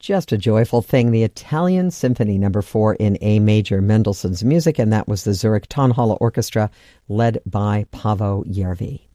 Just a joyful thing, the Italian Symphony No. 4 in A major, Mendelssohn's music, and that was the Zurich Tonhalle Orchestra led by Paavo Järvi.